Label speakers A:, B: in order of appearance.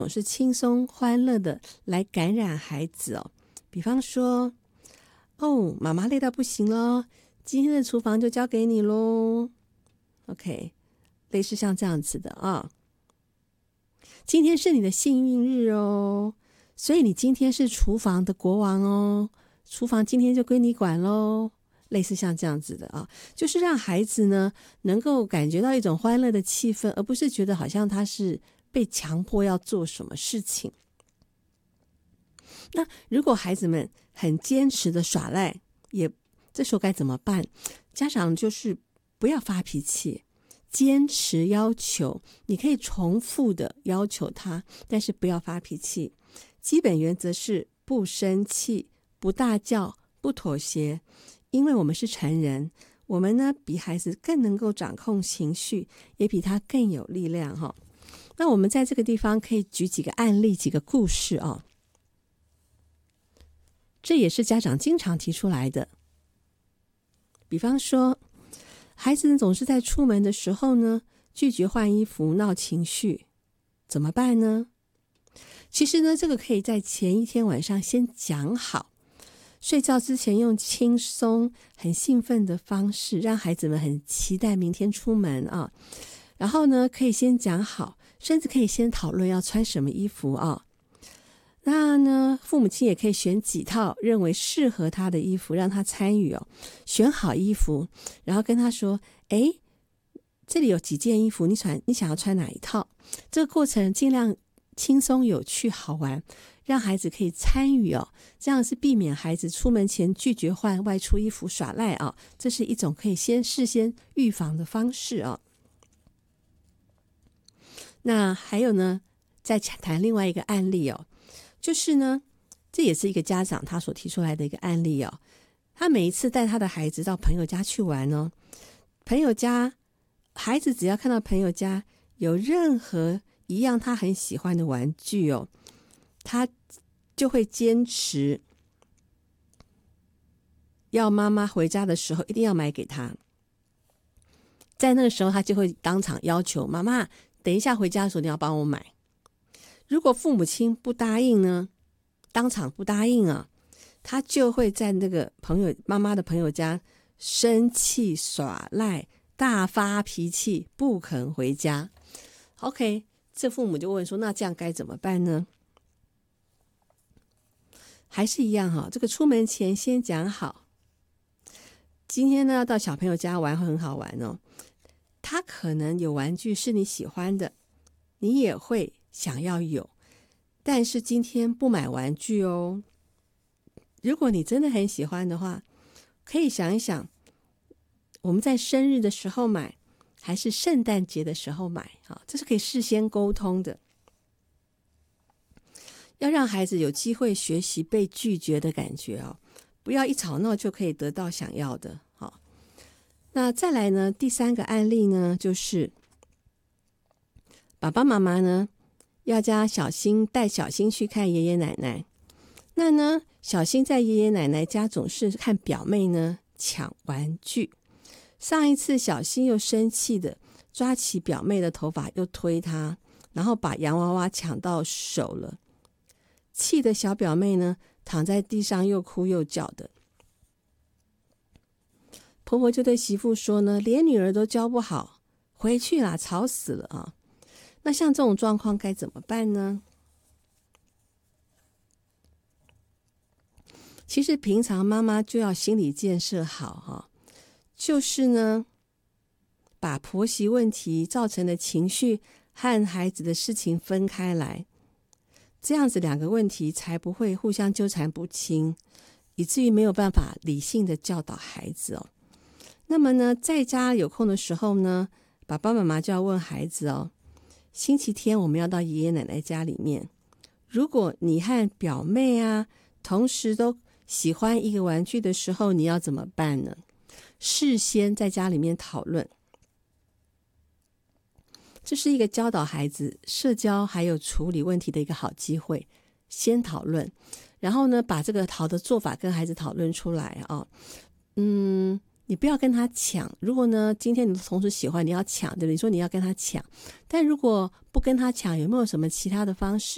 A: 总是轻松欢乐的来感染孩子哦。比方说，哦，妈妈累到不行了，今天的厨房就交给你咯。 OK， 类似像这样子的啊。今天是你的幸运日哦，所以你今天是厨房的国王哦，厨房今天就归你管咯。类似像这样子的啊，就是让孩子呢能够感觉到一种欢乐的气氛，而不是觉得好像他是被强迫要做什么事情。那如果孩子们很坚持的耍赖，这时候该怎么办？家长就是不要发脾气，坚持要求，你可以重复的要求他，但是不要发脾气。基本原则是不生气，不大叫，不妥协。因为我们是成人，我们呢比孩子更能够掌控情绪，也比他更有力量哈。那我们在这个地方可以举几个案例，几个故事啊。这也是家长经常提出来的。比方说，孩子总是在出门的时候呢，拒绝换衣服，闹情绪，怎么办呢？其实呢，这个可以在前一天晚上先讲好，睡觉之前用轻松、很兴奋的方式，让孩子们很期待明天出门啊。然后呢，可以先讲好，甚至可以先讨论要穿什么衣服啊。那呢，父母亲也可以选几套认为适合他的衣服，让他参与哦。选好衣服，然后跟他说：“哎，这里有几件衣服，你想要穿哪一套？”这个过程尽量轻松、有趣、好玩，让孩子可以参与哦。这样是避免孩子出门前拒绝换外出衣服耍赖啊。这是一种可以事先预防的方式啊。那还有呢，再谈另外一个案例哦。就是呢，这也是一个家长他所提出来的一个案例哦。他每一次带他的孩子到朋友家去玩哦，朋友家孩子只要看到朋友家有任何一样他很喜欢的玩具哦，他就会坚持要妈妈回家的时候一定要买给他。在那个时候他就会当场要求妈妈，等一下回家的时候你要帮我买。如果父母亲不答应呢，当场不答应啊，他就会在那个妈妈的朋友家生气耍赖，大发脾气，不肯回家。 OK， 这父母就问说，那这样该怎么办呢？还是一样哈，这个出门前先讲好，今天呢要到小朋友家玩会很好玩哦，他可能有玩具是你喜欢的，你也会想要有，但是今天不买玩具哦。如果你真的很喜欢的话，可以想一想，我们在生日的时候买，还是圣诞节的时候买啊？这是可以事先沟通的。要让孩子有机会学习被拒绝的感觉哦，不要一吵闹就可以得到想要的。好，那再来呢，第三个案例呢，就是爸爸妈妈呢要带小新去看爷爷奶奶。那呢，小新在爷爷奶奶家总是看表妹呢抢玩具。上一次小新又生气的抓起表妹的头发又推她，然后把洋娃娃抢到手了。气的小表妹呢躺在地上又哭又叫的。婆婆就对媳妇说呢，连女儿都教不好，回去啦，吵死了啊。那像这种状况该怎么办呢？其实平常妈妈就要心理建设好哈，就是呢，把婆媳问题造成的情绪和孩子的事情分开来，这样子两个问题才不会互相纠缠不清，以至于没有办法理性的教导孩子哦。那么呢，在家有空的时候呢，爸爸妈妈就要问孩子哦，星期天我们要到爷爷奶奶家里面，如果你和表妹啊同时都喜欢一个玩具的时候，你要怎么办呢？事先在家里面讨论，这是一个教导孩子社交还有处理问题的一个好机会。先讨论，然后呢，把这个好的做法跟孩子讨论出来啊。你不要跟他抢。如果呢，今天你的同事喜欢，你要抢，对不对？你说你要跟他抢，但如果不跟他抢，有没有什么其他的方式